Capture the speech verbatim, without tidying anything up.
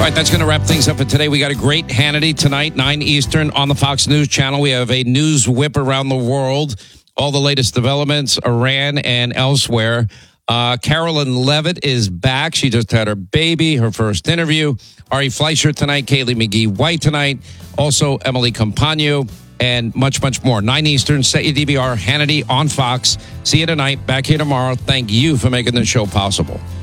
right, that's going to wrap things up for today. We got a great Hannity tonight, nine Eastern on the Fox News Channel. We have a news whip around the world, all the latest developments, Iran and elsewhere. Uh, Carolyn Levitt is back. She just had her baby, her first interview. Ari Fleischer tonight, Kaylee McGee-White tonight, also Emily Compagno, and much, much more. nine Eastern, set your D V R, Hannity on Fox. See you tonight, back here tomorrow. Thank you for making this show possible.